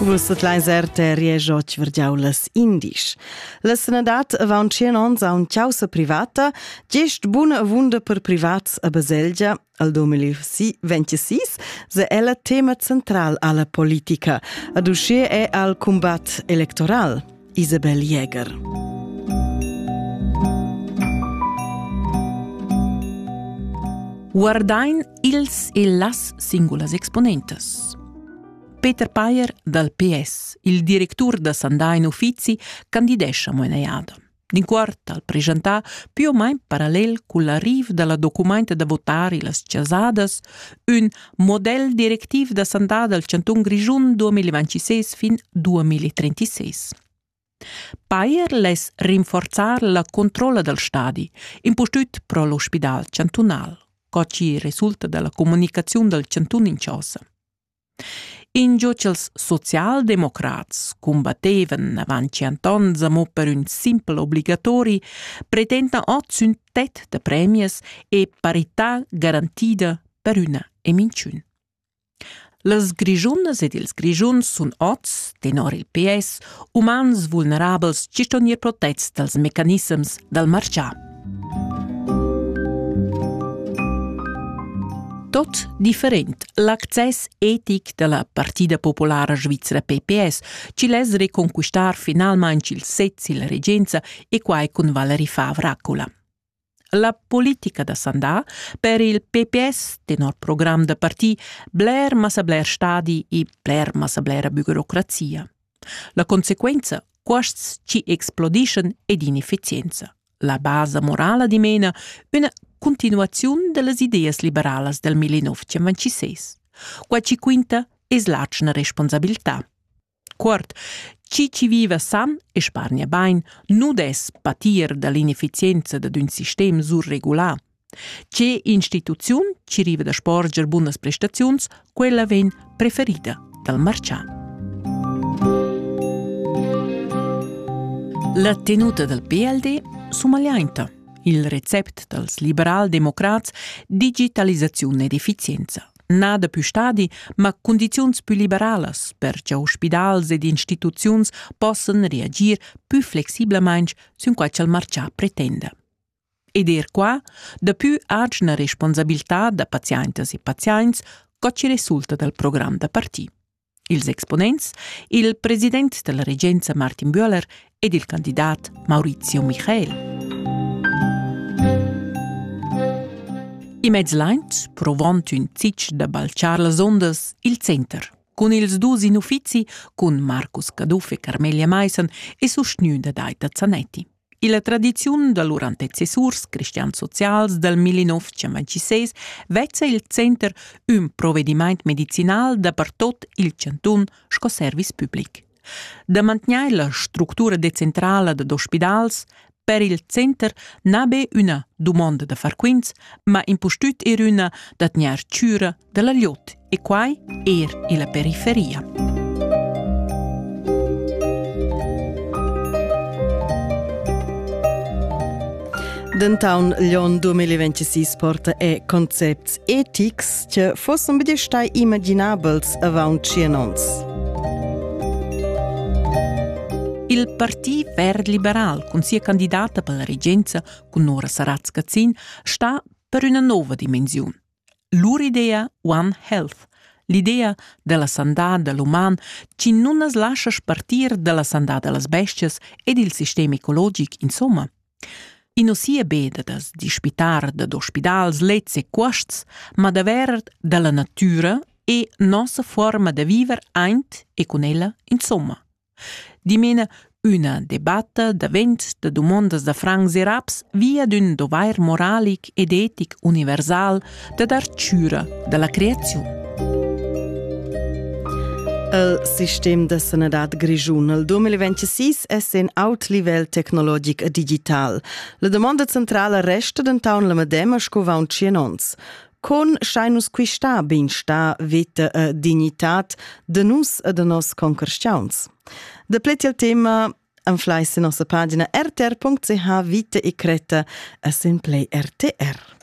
Vusset lein serte riejoc vergiaulas indisch. La Senadat avaun cienons a un ciausa privata, gest buna vunda per privats a Baselgia, al 2026, se è la tema central alla politica, ad uscire è al combat electoral. Isabel Jäger. Guardain ils e las singulas exponentes. Peter Payer dal PS, il direttur da Sandain Uffizi, candidesce a Moenaiada. D'inquart al presentar più o meno parallel con l'arrivo della documenta da votare las chasadas, un model direttiv da Sandà dal Canton Grigiun 2026 fin 2036. Payer les rinforzar la controlla del stadi, impostut pro l'ospedal cantonal, co ci risulta dalla comunicazione del Canton in Ciosa. In giocels socialdemocrats combattevan avanti antons amo per un simple obligatori, pretenda oz un tet de premies e parità garantida per una e minciun. Las grigiunas ed ils grigiuns sun oz, tenor il PS, umans vulnerabels ci stonir protets dels mecanisms del marcià. Tot different. L'access etic della Partida Popolare Svizzera PPS ci les reconquistar finalmente il sezzi la regenza e quai con Valerie Favre-Accola. La politica da Sandà per il PPS, tenor programma da partì, bler massa bler stadi e bler massa bler burocrazia. La conseguenza, costs ci explodiscono ed inefficienza. La base morale di mena, una continuazione delle idee liberali del 1926. Qua ci quinta es l'altra responsabilità. Quart, ci vive san e sparnia bain, non des patir dall'inefficienza d'un sistema surregular. C'è istituzione ci rive da sporger buonas prestazioni, quella ven preferita dal marcià. La tenuta del PLD sumagliainta. Il recept dels liberal-democrats digitalizzazione ed efficienza. Nada più stadi, ma condizioni più liberales perché ospedals ed istituzioni possono reagire più flexibilmente su quel che il marcià pretende. Ed qua, da più agna responsabilità da pazientes e pazienti che ci risulta dal programma da partì. Ils exponents, il presidente della Regenza Martin Bühler ed il candidato Maurizio Michael. I mezzlaint provont un zitsch da balciar las ondas il center, con ils dus in uffizi, con Marcus Caduff e Carmelia Meissen e sostenu da Daita Zanetti. E la tradizione da loro antecessors cristians socials del 1926 vezza il center un provvedimento medicinal da per tot il canton sco service public. Da mantenere la struttura decentrale dad ospedals, per il center n'abe una domanda da far quins, ma impostut una da tenere cura della liot e quai e la periferia. D'entaun l'on 2026 porta concepts etics che fossen bide stai immaginabels avaun cienons. Il Partì Verd Liberal, con sia candidata per la regenza con Nora Saratz-Cazzin, sta per una nuova dimensione. Loro idea One Health, l'idea della sanità dell'uman, ci non es lascia spartir della sanità delle bestie ed il sistema ecologico, insomma. E non sia bene da dispitar da ospedals, lets e costs, ma da ver della natura e nostra forma di vivere eint e con ella, insomma. Dimena una debatta davent de domandas da francs e raps via d'un dovair moralic ed etic universal da dar cura della creazione. Il sistema da Senadat Grigiun il 2026 è in alt livello tecnologico e digital. La domanda centrale resta d'entaun la medema scovaun cienons. Con scheinus qui sta ben sta vita e dignitat de nus e de nos conquerstiauns. De pleti al tema anflais in nostra pagina rtr.ch Vita e Creta e sin play RTR.